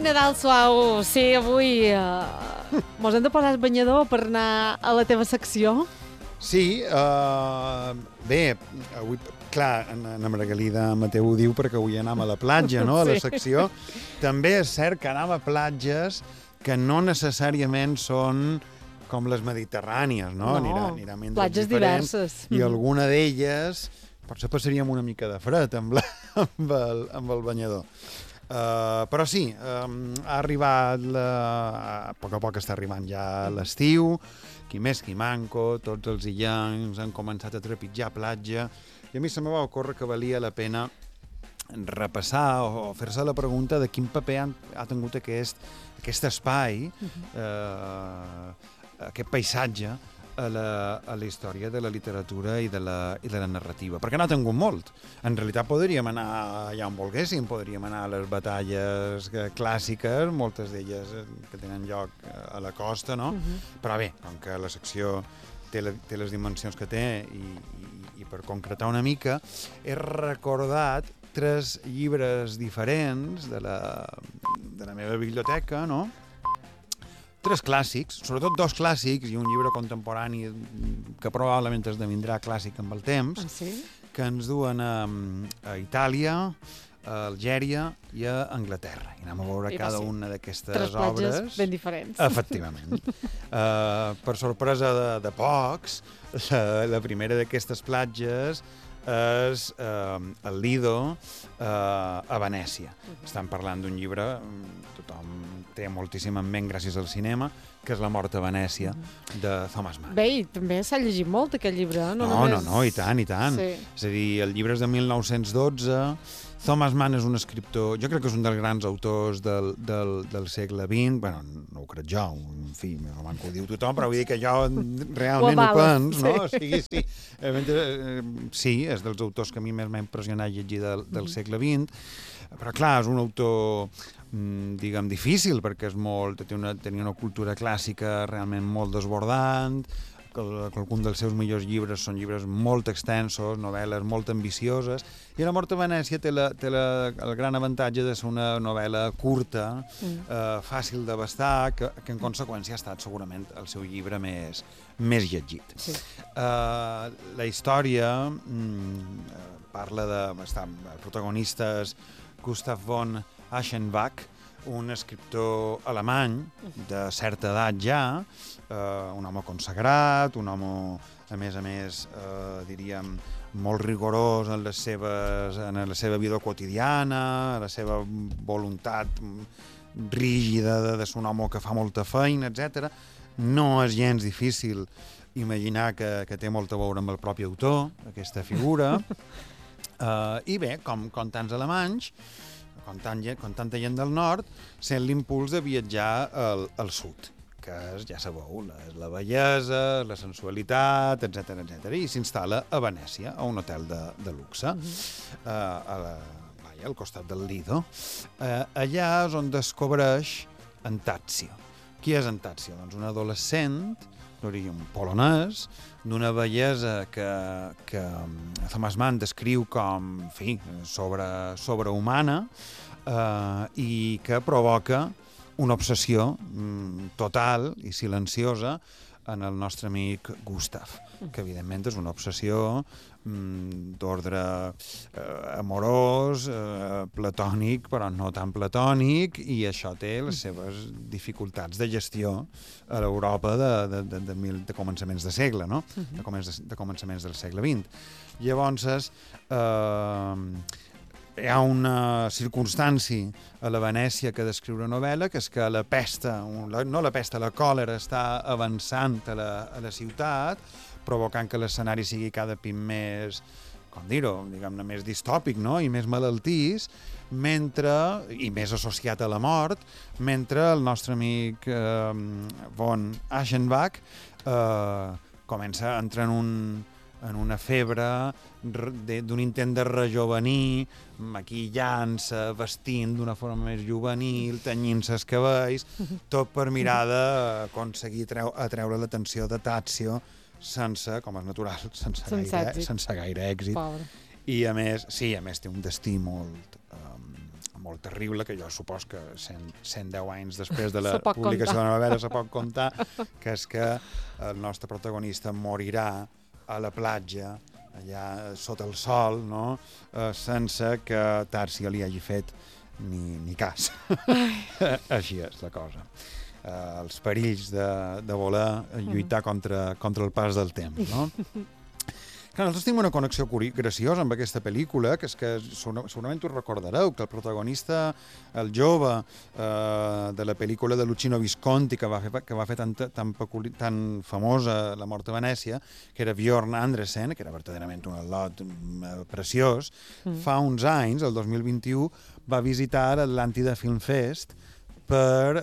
Nadal suau. Sí, avui mos hem de posar el banyador per anar a la teva secció. Sí, bé, avui, clar, en Margalida Mateu ho diu perquè avui anam a la platja, no?, a la secció. També és cert que anam a platges que no necessàriament són com les mediterrànies, no? Anirem a platges diverses. I alguna d'elles potser passaríem una mica de fred amb el banyador. Però sí, ha arribat, a poc està arribant ja l'estiu, qui més qui manco, tots els illencs han començat a trepitjar platja, i a mi se me va ocórrer que valia la pena repassar o fer-se la pregunta de quin paper ha tingut aquest espai, aquest paisatge, a la història de la literatura i de la narrativa. Perquè no ha tingut molt. En realitat podríem anar allà on volguéssim, podríem anar a les batalles clàssiques, moltes d'elles que tenen lloc a la costa, no? Però bé, com que la secció té les dimensions que té i per concretar una mica, he recordat 3 llibres diferents de la meva biblioteca, no?, 3 clàssics, sobretot 2 clàssics i un llibre contemporani que probablement esdevindrà clàssic amb el temps, que ens duen a Itàlia, a Algèria i a Anglaterra. I anem a veure cada una d'aquestes obres. 3 platges ben diferents. Efectivament. Per sorpresa de pocs, la primera d'aquestes platges és el Lido a Venècia. Estan parlant d'un llibre, tothom té moltíssim en ment gràcies al cinema, que és La mort a Venècia, de Thomas Mann. Bé, i també s'ha llegit molt aquest llibre, no? No, i tant, i tant. Sí. És a dir, el llibre és de 1912, Thomas Mann és un escriptor, jo crec que és un dels grans autors del segle XX, bueno, no ho crec jo, en fi, no que ho diu tothom, però vull dir que jo realment ho penso, no? O sigui, sí. Sí, és dels autors que a mi més m'ha impressionat llegir del segle XX, però clar, és un autor, diguem, difícil, perquè tenia una cultura clàssica realment molt desbordant, que algun dels seus millors llibres són llibres molt extensos, novel·les molt ambicioses, i La mort a Venècia té el gran avantatge de ser una novel·la curta, fàcil d'abastar, que en conseqüència ha estat segurament el seu llibre més llegit. Sí. La història parla el protagonista és Gustav von Aschenbach, un escriptor alemany de certa edat ja, un home consagrat, un home, a més, diríem, molt rigorós en la seva vida quotidiana, la seva voluntat rígida de ser un home que fa molta feina, etc. No és gens difícil imaginar que té molt a veure amb el propi autor, aquesta figura. I bé, com tants alemanys, com tanta gent del nord, sent l'impuls de viatjar al sud, que és, ja sabeu, la bellesa, la sensualitat, etc. I s'instal·la a Venècia, a un hotel de luxe, al costat del Lido. Allà és on descobreix en Tadzio. Qui és en Tadzio? Doncs un adolescent d'origen polonès, d'una bellesa que Thomas Mann descriu com, en fi, sobrehumana, i que provoca una obsessió total i silenciosa en el nostre amic Gustav, que evidentment és una obsessió d'ordre amorós, platònic, però no tan platònic, i això té les seves dificultats de gestió a l'Europa de començaments de segle, no? De començaments del segle XX. Llavors, hi ha una circumstància a la Venècia que descriu la novel·la, que és que la còlera està avançant a la ciutat, provocant que l'escenari sigui cada cop més, com dir-ho, diguem-ne, més distòpic, no?, i més malaltís, i més associat a la mort, mentre el nostre amic von Aschenbach comença a entrar en una febre d'un intent de rejovenir, maquillant-se, vestint d'una forma més juvenil, tenyint-se els cabells, tot per mirar d'aconseguir atreure l'atenció de Tadzio sense, com és natural, sense gaire èxit. Pobre. I a més té un destí molt molt terrible, que jo supos que 110 anys després de la publicació de la novel·la se pot contar, que és que el nostre protagonista morirà a la platja, allà sota el sol, no? Sense que Tàrsia li hagi fet ni cas. Així és la cosa. Els perills de voler lluitar contra el pas del temps, no? Clar, nosaltres tenim una connexió graciosa amb aquesta pel·lícula, que és que segurament us recordareu que el protagonista, el jove de la pel·lícula de Luchino Visconti, que va fer tan famosa La mort a Venècia, que era Björn Andresen, que era verdaderament un al·lot preciós, fa uns anys, el 2021, va visitar l'Atlàntida Film Fest per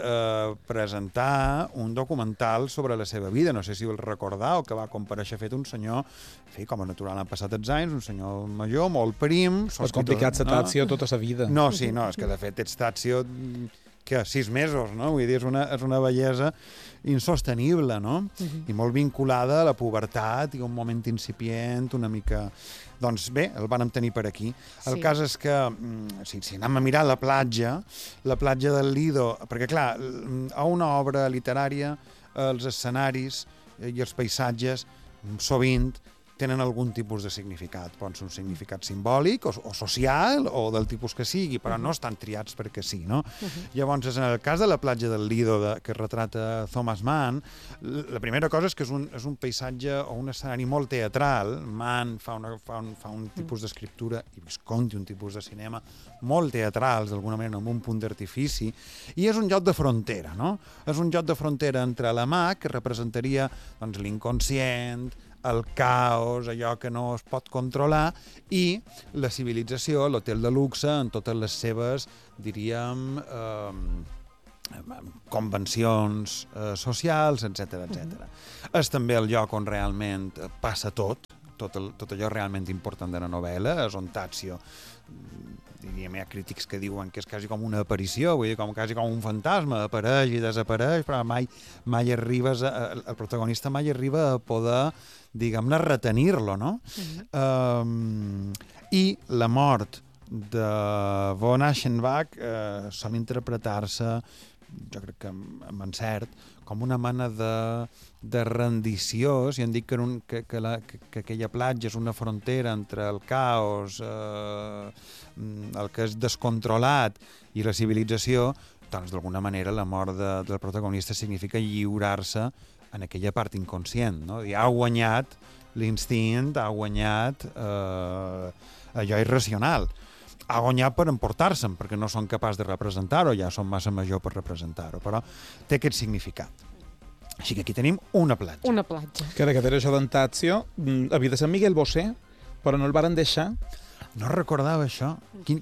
presentar un documental sobre la seva vida. No sé si el recordeu, que va comparèixer fet un senyor, com a natural han passat els anys, un senyor major, molt prim. És complicat ser Tàtzio tota sa vida. No, sí, no, és que de fet ets Tàtzio que 6 mesos, no? Vull dir, és una bellesa insostenible, no? I molt vinculada a la pubertat i un moment incipient, una mica... Doncs bé, el vam tenir per aquí. El cas és que, si anem a mirar la platja del Lido, perquè clar, a una obra literària els escenaris i els paisatges sovint tenen algun tipus de significat. Poden ser un significat simbòlic o social o del tipus que sigui, però no estan triats perquè sí, no? Llavors, en el cas de la platja del Lido que retrata Thomas Mann, la primera cosa és que és un paisatge o un escenari molt teatral. Mann fa un tipus d'escriptura i Visconti un tipus de cinema molt teatrals, d'alguna manera, amb un punt d'artifici, i és un lloc de frontera, no? És un lloc de frontera entre la mà, que representaria l'inconscient, el caos, allò que no es pot controlar, i la civilització, l'hotel de luxe, en totes les seves, diríem, convencions socials, etc. És també el lloc on realment passa tot allò realment important de la novel·la, és on Tàtzio, diríem, hi ha crítics que diuen que és quasi com una aparició, vull dir, quasi com un fantasma, apareix i desapareix, però mai arribes, el protagonista mai arriba a poder, diguem-ne, retenir-lo, no? I la mort de von Aschenbach sol interpretar-se, jo crec que amb encert, com una mena de rendició. Si han dit que aquella platja és una frontera entre el caos, el que és descontrolat, i la civilització, doncs d'alguna manera la mort del protagonista significa lliurar-se en aquella part inconscient, no? I ha guanyat l'instint, ha guanyat allò irracional. Ha guanyat per emportar-se'n, perquè no són capaços de representar-ho, ja són massa major per representar-ho, però té aquest significat. Així que aquí tenim una platja. Una platja. Que era això d'en Tàtzio, havia de ser Miguel Bosé, però no el varen deixar. No recordava això.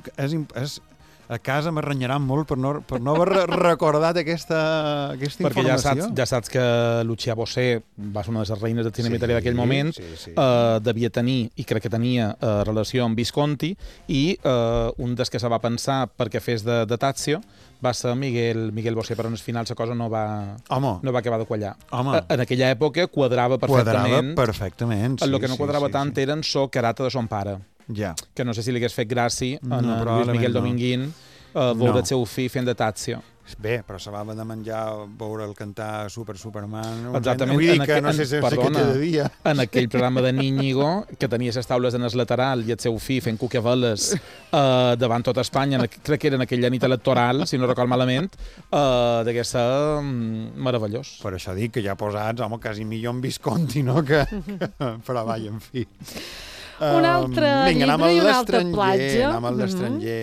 A casa m'arranyaran molt per no haver recordat aquesta informació. Perquè ja saps que Lucia Bosé va ser una de les reines del cinema italià d'aquell moment, devia tenir, i crec que tenia, relació amb Visconti, i un dels que se va pensar perquè fes de Tàtzio va ser Miguel Bosé, però al final la cosa no va acabar de quallar. En aquella època quadrava perfectament. El que no quadrava tant era en so carata de son pare. Que no sé si li hagués fet gràcia a Lluís Miguel Dominguín veure el seu fill fent de Tàtzio. Bé, però se va de menjar veure'l cantar Superman. Exactament. Vull dir que no sé si què te devia. En aquell programa de Íñigo, que tenia les taules en el lateral i el seu fill fent cucaveles davant tota Espanya, crec que era en aquella nit electoral, si no record malament, degué ser meravellós. Per això dic que ja posats, home, quasi millor en Visconti, no? Però vaja, en fi. Un altre llibre i una altra platja. Anem a l'estranger.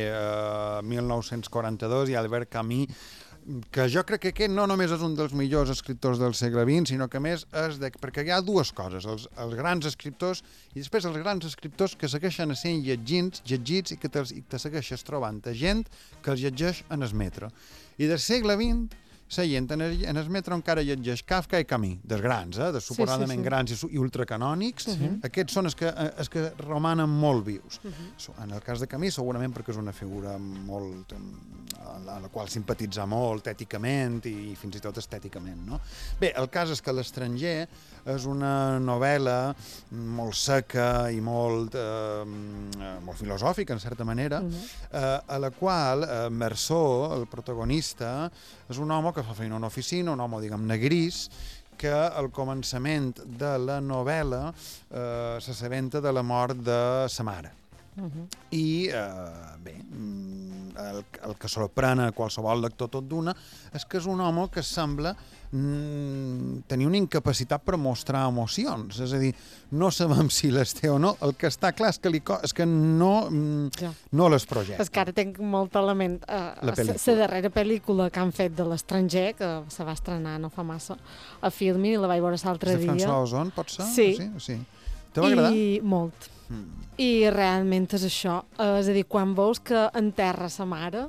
1942 i Albert Camus, que jo crec que aquest no només és un dels millors escriptors del segle XX, sinó que més és perquè hi ha dues coses, els grans escriptors i després els grans escriptors que segueixen sent llegits i que te segueixes trobant gent que els llegeix en el metro. I del segle XX la gent en el metro encara llegeix Kafka i Camus, dels grans, dels suposadament grans i ultracanònics. Aquests són els que romanen molt vius. En el cas de Camus, segurament perquè és una figura molt a la qual simpatitzar molt èticament i fins i tot estèticament, no? Bé, el cas és que L'estranger és una novel·la molt seca i molt filosòfica, en certa manera, a la qual Meursault, el protagonista, és un home que fa feina a una oficina, un home, diguem-ne, gris, que al començament de la novel·la s'assabenta de la mort de sa mare. I, bé, el que sorprèn a qualsevol lector tot d'una és que és un home que sembla tenir una incapacitat per mostrar emocions, és a dir, no sabem si les té o no, el que està clar és que no les projecta. És que ara tenc molt element. La darrera pel·lícula que han fet de L'Estranger, que se va estrenar no fa massa, a Filmin, i la vaig veure l'altre dia. És de François Ozon, pot ser? Sí. Te va agradar? I molt. I realment és això. És a dir, quan veus que enterra sa mare,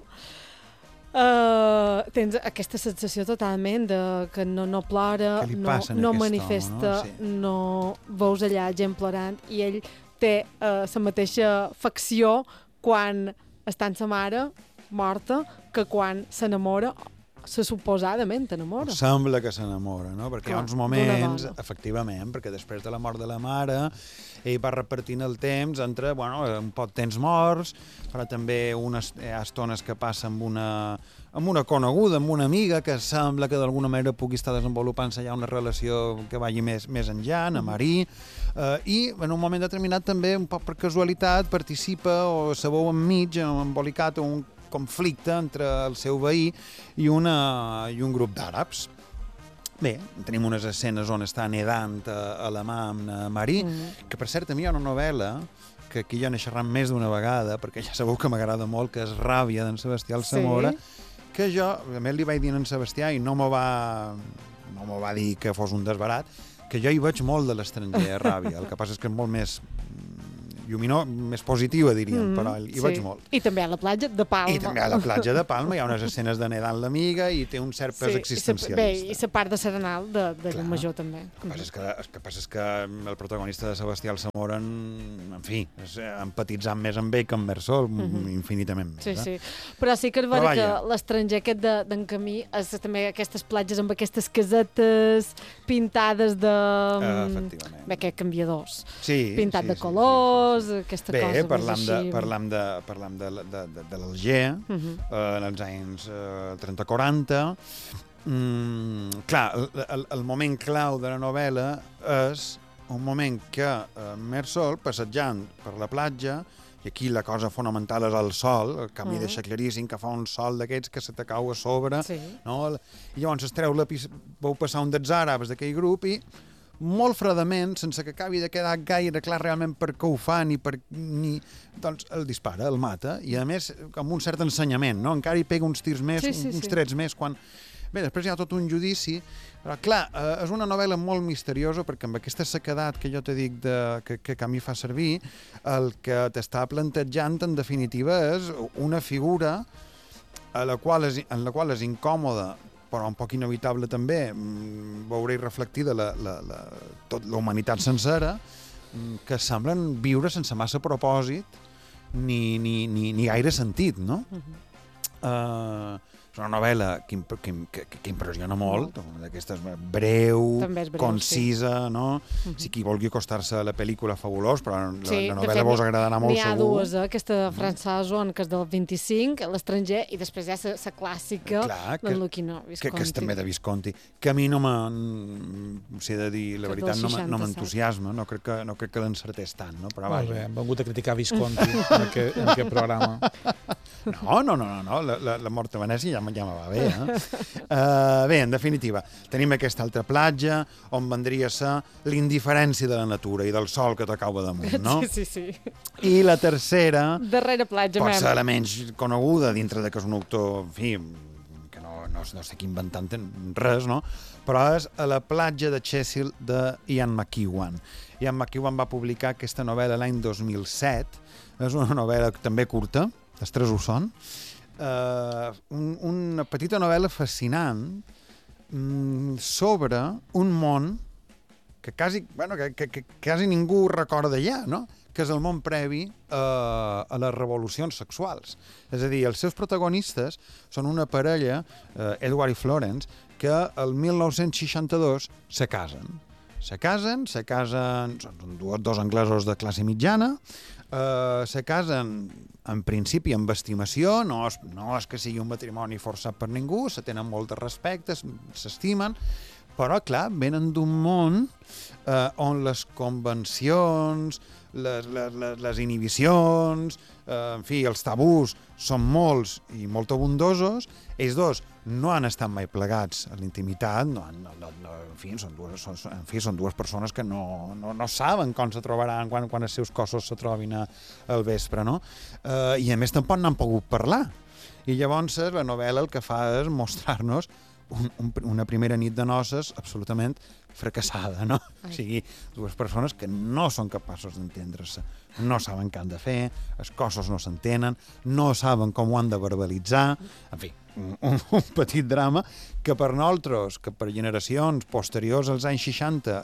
tens aquesta sensació totalment de que no plora, no manifesta, no veus allà gent plorant, i ell té la mateixa facció quan està amb sa mare morta que quan s'enamora, se suposadament enamora. Sembla que s'enamora, no? Perquè hi ha uns moments, efectivament, perquè després de la mort de la mare ell va repartint el temps entre, un pot temps morts, però també hi ha estones que passa amb una coneguda, amb una amiga, que sembla que d'alguna manera pugui estar desenvolupant-se ja una relació que vagi més enllà, a Marie, i en un moment determinat també, un poc per casualitat, participa o se veu enmig, embolicat un conflicte entre el seu veí i un grup d'àrabs. Bé, tenim unes escenes on està nedant a la mà amb Marie, que per cert a mi hi ha una novel·la que aquí jo n'he xerrat més d'una vegada, perquè ja sabeu que m'agrada molt, que és Ràbia, d'en Sebastià Alsamora, que jo, a més li vaig dir a en Sebastià i no me va dir que fos un desbarat, que jo hi veig molt de L'Estranger, Ràbia. El que passa és que és molt més lluminós, més positiva, diríem, però hi veig molt. I també a la platja de Palma. I també a la platja de Palma hi ha unes escenes de nedar amb l'amiga i té un cert pes existencialista. Bé, i la part de Serenal de Llucmajor, també. El que passa és que el protagonista de Sebastià Alsamora, en fi, empatitzant més amb ell que amb Meursault, infinitament més. Sí. Però sí que és vera que L'Estranger aquest d'en Camí és també aquestes platges amb aquestes casetes pintades de... Efectivament. Bé, aquests canviadors. Sí. Pintat de colors, aquesta cosa més així. Parlam de l'Alger, en els anys 30-40. Clar, el moment clau de la novel·la és un moment que Meursault, passejant per la platja, i aquí la cosa fonamental és el sol, el canvi deixa claríssim que fa un sol d'aquests que se te cau a sobre, no? I llavors es treu veu passar un dels àrabs d'aquell grup i molt fredament, sense que acabi de quedar gaire clar realment per què ho fa doncs el dispara, el mata, i a més amb un cert ensenyament, no? Encara hi pega uns tirs més, uns trets més, quan... Bé, després hi ha tot un judici, però clar, és una novel·la molt misteriosa perquè amb aquesta sequedat que jo te dic que a mi fa servir, el que t'està plantejant en definitiva és una figura en la qual és incòmoda, però un poc inevitable també, veuré reflectida tota la humanitat sencera, que semblen viure sense massa propòsit ni gaire sentit, no? És una novel·la que impressiona molt, d'aquestes breu, concisa, no? Si qui vulgui acostar-se a la pel·lícula, fabulós, però la novel·la vos agradarà molt, segur. N'hi ha dues, aquesta de François Ozon, que és del 25, L'Estranger, i després hi ha la clàssica del Luchino Visconti. Que és també de Visconti, que a mi no s'he de dir, la veritat, no m'entusiasma, no crec que l'encertés tant, no? Molt bé, hem vengut a criticar Visconti en aquest programa. No, la mort a Venècia ja me va bé, Bé, en definitiva, tenim aquesta altra platja on vendria a ser l'indiferència de la natura i del sol que t'acaba damunt, no? Sí. I la tercera... Darrera platja, pot ser la menys coneguda, dintre de que és un autor, en fi, que no estic inventant res, no? Però és a la platja de Chesil de Ian McEwan. Ian McEwan va publicar aquesta novel·la l'any 2007. És una novel·la també curta, les tres ho són, una petita novel·la fascinant sobre un món que quasi ningú recorda ja, no? que és el món previ a les revolucions sexuals. És a dir, els seus protagonistes són una parella, Edward i Florence, que el 1962 se casen. Són dos anglesos de classe mitjana, se casen en principi amb estimació, no és que sigui un matrimoni forçat per ningú, se tenen molt de respecte, s'estimen, però, clar, venen d'un món on les convencions, les inhibicions, en fi, els tabús són molts i molt abundosos. Ells dos no han estat mai plegats a l'intimitat, són dues persones que no saben com se trobaran quan els seus cossos se trobin al vespre, no? I a més tampoc n'han pogut parlar. I llavors la novel·la el que fa és mostrar-nos una primera nit de noces absolutament fracassada, no? O sigui, dues persones que no són capaços d'entendre-se, no saben què han de fer, els cossos no s'entenen, no saben com ho han de verbalitzar, en fi, un petit drama que per nosaltres, que per generacions posteriors als anys 60,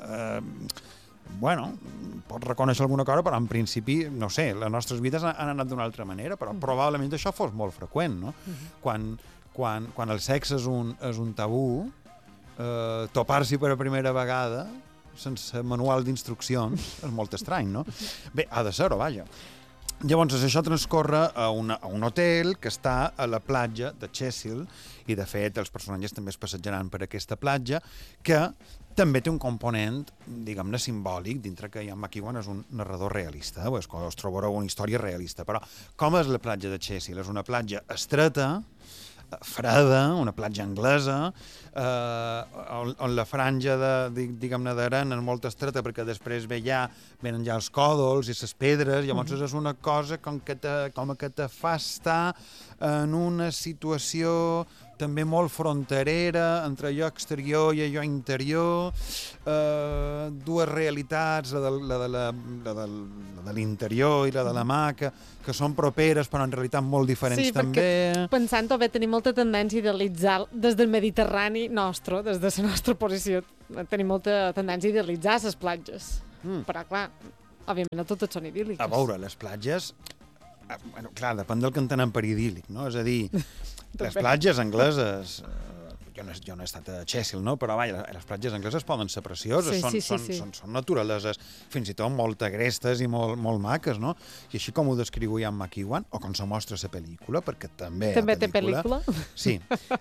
pot reconèixer alguna cosa, però en principi, no sé, les nostres vides han anat d'una altra manera, però probablement això fos molt freqüent, no? Quan el sexe és un tabú, topar-s'hi per primera vegada sense manual d'instruccions és molt estrany, no? Bé, ha de ser-ho, vaja. Llavors, això transcorre a un hotel que està a la platja de Chesil, i de fet els personatges també es passejaran per aquesta platja, que també té un component, diguem-ne, simbòlic, dintre que Ian McEwan és un narrador realista, us trobareu una història realista, però com és la platja de Chesil? És una platja estreta, freda, una platja anglesa, on la franja diguem-ne d'arena és molt estreta perquè després venen ja els còdols i les pedres, llavors és una cosa com que te fa estar en una situació també molt fronterera entre allò exterior i allò interior, dues realitats, la de l'interior i la de la mà, que són properes però en realitat molt diferents també. Sí, perquè pensant-ho bé, tenim molta tendència a idealitzar des del Mediterrani nostre, des de la nostra posició, tenim molta tendència a idealitzar les platges. Però, clar, òbviament no totes són idíl·liques. A veure, les platges, clar, depèn del que entenem per idíl·lic, no? És a dir, les platges angleses, jo no he estat a Chesil, no? Però vaja, les platges angleses poden ser precioses, són naturaleses, fins i tot molt agrestes i molt maques, no? I així com ho descriu Ian McEwan, o com se mostra la pel·lícula, perquè també té pel·lícula? Sí.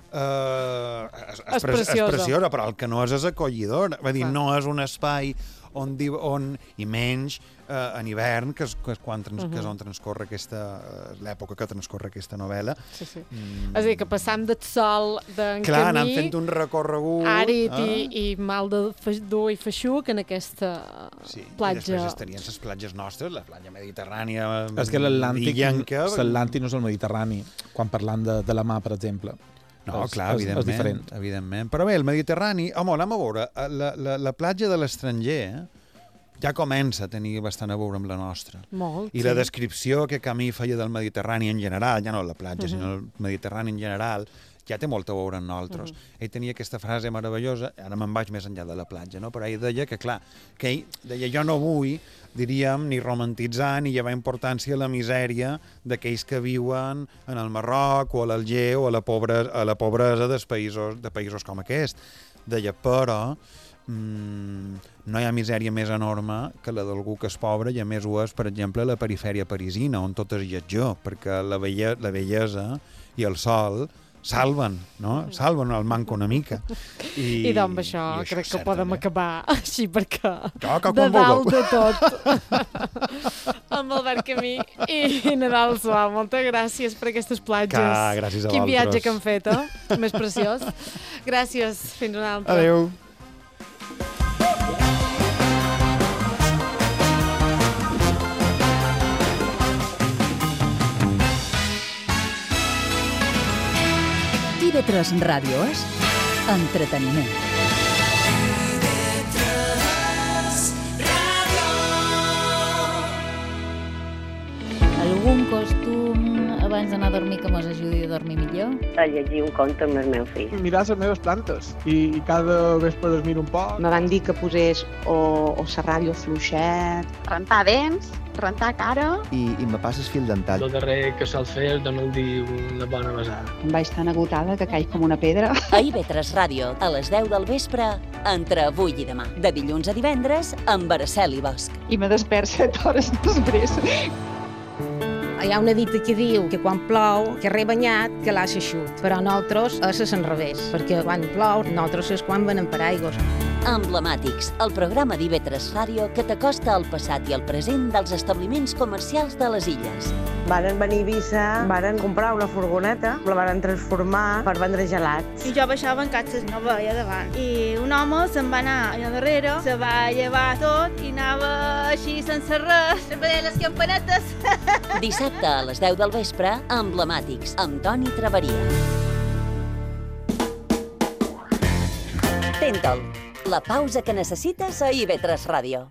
És preciosa, però el que no és acollidor. Va dir, no és un espai on i menys en hivern, que és on transcorre l'època que transcorre aquesta novel·la. Sí. És a dir, que passam del sol d'en Clar, anant fent un recorregut àrid i mal de dur i feixuc en aquesta platja. I després estarien les platges nostres, la platja mediterrània. És que l'Atlàntic no és el Mediterrani, quan parlant de la mà, per exemple. No, clar, evidentment. Però bé, el Mediterrani, home, anem a veure, la platja de l'estranger ja comença a tenir bastant a veure amb la nostra. Molt, I la descripció que Camí feia del Mediterrani en general, ja no la platja, sinó el Mediterrani en general, ja té molt a veure amb nosaltres. Ell tenia aquesta frase meravellosa, ara me'n vaig més enllà de la platja, no? Però ell deia que, clar, jo no vull, diríem, ni romantitzar ni llevar importància a la misèria d'aquells que viuen en el Marroc o a l'Alger o a la pobresa de països com aquest. Deia, però no hi ha misèria més enorme que la d'algú que és pobre, i a més ho és, per exemple, la perifèria parisina, on tot és lletjor, perquè la bellesa i el sol salven, no? Salven el manco una mica. I doncs això crec que podem acabar així, perquè de dalt de tot amb Albert Camí i Nadal Suau. Moltes gràcies per aquestes platges. Gràcies a vosaltres. Quin viatge que han fet, més preciós. Gràcies, fins una altra. Adéu. TV3 Ràdio és entreteniment. Algun costum a abans d'anar a dormir que mos ajudi a dormir millor? A llegir un conte amb el meu fill. Mirar les meves plantes i cada vespre les miro un poc. Me van dir que posés o serrallo fluixet, rentar dents, rentar cara. I me passes fil dental. El darrer que sol fer és donar-li una bona besada. Em vaig tan agotada que caig com una pedra. A IB3 Ràdio, a les 10 del vespre, entre avui i demà. De dilluns a divendres, amb Araceli Bosch. I me despert 7 hores després. Hi ha una dita que diu que quan plou, que rebanyat, que l'ha eixut. Però nosaltres és al revés, perquè quan plou, nosaltres és quan venen paraigües. Emblemàtics, el programa d'IB3 Ràdio que t'acosta al passat i al present dels establiments comercials de les illes. Varen venir a Eivissa, varen comprar una furgoneta, la varen transformar per vendre gelats. I jo baixava en catxes, no veia davant. I un home se'n va anar allà darrere, se va llevar tot i anava així sense res, sempre deia les campanetes. Dissabte a les 10 del vespre, Emblemàtics, amb Toni Traveria. Tenta'l, la pausa que necessites a IB3 Ràdio.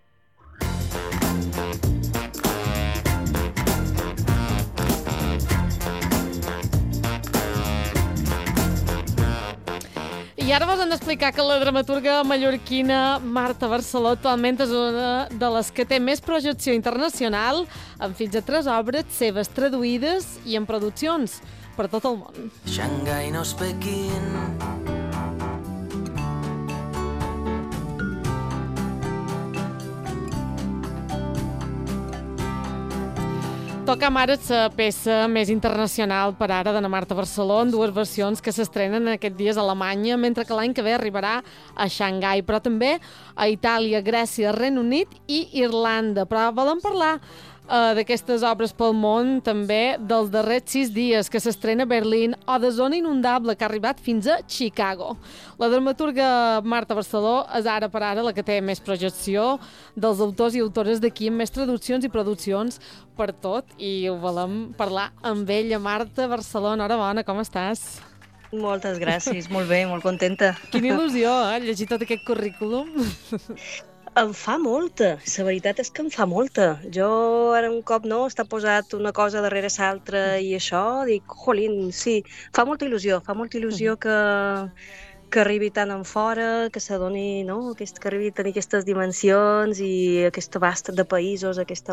I ara vos hem d'explicar que la dramaturga mallorquina Marta Barceló actualment és una de les que té més projecció internacional, amb fins a 3 obres seves traduïdes i en produccions per tot el món. Xangai no és Pequín. Tocam ara la peça més internacional per ara de la Marta Barceló, en 2 versions que s'estrenen aquests dies a Alemanya, mentre que l'any que ve arribarà a Xangai, però també a Itàlia, Grècia, Regne Unit i Irlanda. Però volem parlar d'aquestes obres pel món, també dels darrers 6 dies que s'estrena a Berlín o de Zona Inundable, que ha arribat fins a Chicago. La dramaturga Marta Barceló és ara per ara la que té més projecció dels autors i autores d'aquí, amb més traduccions i produccions per tot, i ho volem parlar amb ella. Marta Barceló, enhorabona, com estàs? Moltes gràcies, molt bé, molt contenta. Quina il·lusió, llegir tot aquest currículum. Em fa molta, la veritat és que em fa molta. Jo ara un cop està posat una cosa darrere l'altra i això, dic, jolín, sí, fa molta il·lusió que arribi tant en fora, que s'adoni, que arribi a tenir aquestes dimensions i aquest abast de països, aquesta